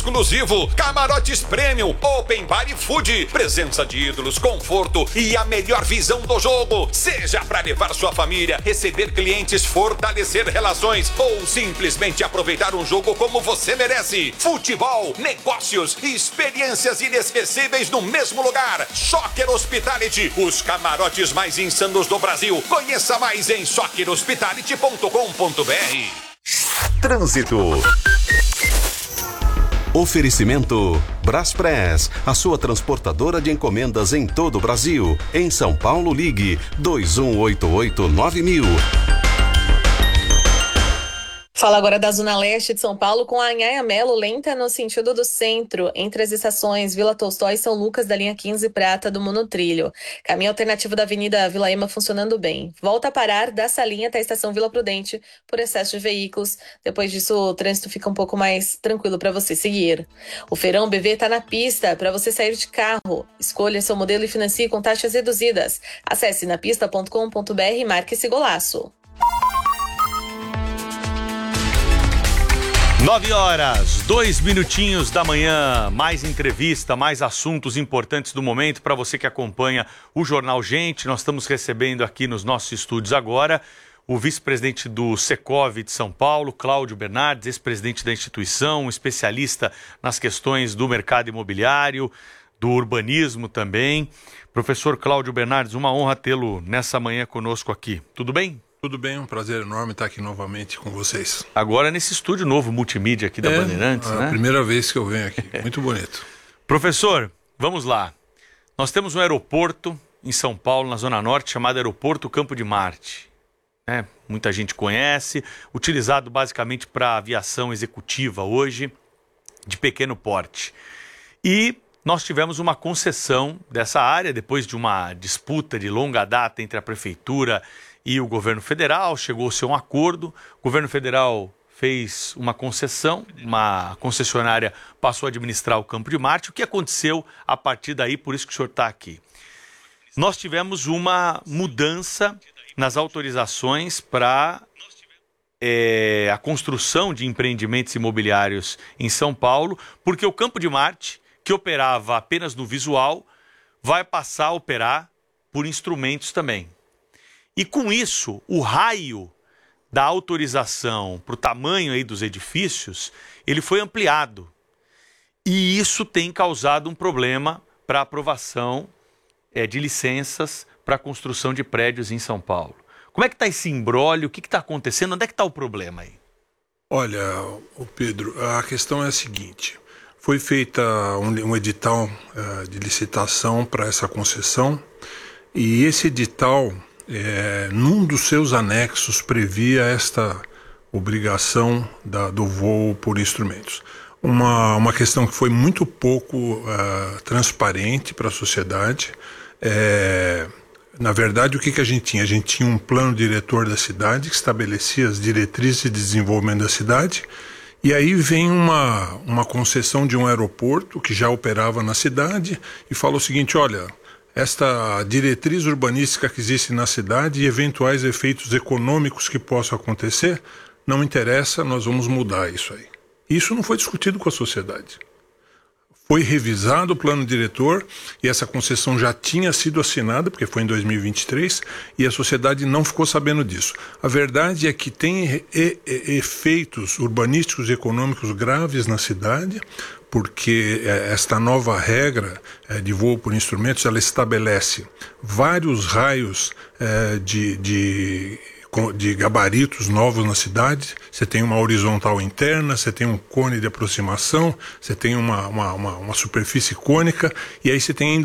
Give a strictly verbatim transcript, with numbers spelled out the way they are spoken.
Exclusivo, camarotes premium, open bar e food, presença de ídolos, conforto e a melhor visão do jogo. Seja para levar sua família, receber clientes, fortalecer relações ou simplesmente aproveitar um jogo como você merece. Futebol, negócios e experiências inesquecíveis no mesmo lugar. Soccer Hospitality, os camarotes mais insanos do Brasil. Conheça mais em soccer hospitality ponto com ponto br. Trânsito. Oferecimento Braspress, a sua transportadora de encomendas em todo o Brasil. Em São Paulo, ligue dois um oito oito nove mil. Fala agora da Zona Leste de São Paulo com a Anhaia Melo lenta no sentido do centro, entre as estações Vila Tolstói e São Lucas da linha quinze Prata do Monotrilho. Caminho alternativo da Avenida Vila Ema funcionando bem. Volta a parar dessa linha até a estação Vila Prudente por excesso de veículos. Depois disso o trânsito fica um pouco mais tranquilo para você seguir. O Feirão B V está na pista para você sair de carro. Escolha seu modelo e financie com taxas reduzidas. Acesse napista ponto com ponto br e marque esse golaço. Nove horas, dois minutinhos da manhã, mais entrevista, mais assuntos importantes do momento para você que acompanha o Jornal Gente. Nós estamos recebendo aqui nos nossos estúdios agora o vice-presidente do Secov de São Paulo, Cláudio Bernardes, ex-presidente da instituição, especialista nas questões do mercado imobiliário, do urbanismo também. Professor Cláudio Bernardes, uma honra tê-lo nessa manhã conosco aqui. Tudo bem? Tudo bem, um prazer enorme estar aqui novamente com vocês. Agora nesse estúdio novo, multimídia aqui da é, Bandeirantes, a né? É a primeira vez que eu venho aqui, muito bonito. Professor, vamos lá. Nós temos um aeroporto em São Paulo, na Zona Norte, chamado Aeroporto Campo de Marte. É, muita gente conhece, utilizado basicamente para aviação executiva hoje, de pequeno porte. E nós tivemos uma concessão dessa área, depois de uma disputa de longa data entre a Prefeitura e o governo federal, chegou-se a um acordo, o governo federal fez uma concessão, uma concessionária passou a administrar o Campo de Marte. O que aconteceu a partir daí, por isso que o senhor está aqui? Nós tivemos uma mudança nas autorizações para é, a construção de empreendimentos imobiliários em São Paulo, porque o Campo de Marte, que operava apenas no visual, vai passar a operar por instrumentos também. E com isso, o raio da autorização para o tamanho aí dos edifícios, ele foi ampliado. E isso tem causado um problema para a aprovação é, de licenças para a construção de prédios em São Paulo. Como é que está esse imbróglio? O que está acontecendo? Onde é que está o problema aí? Olha, o Pedro, a questão é a seguinte. Foi feita um, um edital uh, de licitação para essa concessão e esse edital... É, num dos seus anexos previa esta obrigação da, do voo por instrumentos. Uma, uma questão que foi muito pouco uh, transparente para a sociedade. É, na verdade, o que, que a gente tinha? A gente tinha um plano diretor da cidade que estabelecia as diretrizes de desenvolvimento da cidade, e aí vem uma, uma concessão de um aeroporto que já operava na cidade e fala o seguinte, olha... Esta diretriz urbanística que existe na cidade e eventuais efeitos econômicos que possam acontecer, não interessa, nós vamos mudar isso aí. Isso não foi discutido com a sociedade. Foi revisado o plano diretor e essa concessão já tinha sido assinada, porque foi em dois mil e vinte e três, e a sociedade não ficou sabendo disso. A verdade é que tem e, e, efeitos urbanísticos e econômicos graves na cidade, porque esta nova regra de voo por instrumentos, ela estabelece vários raios de, de, de gabaritos novos na cidade. Você tem uma horizontal interna, você tem um cone de aproximação, você tem uma, uma, uma, uma superfície cônica, e aí você tem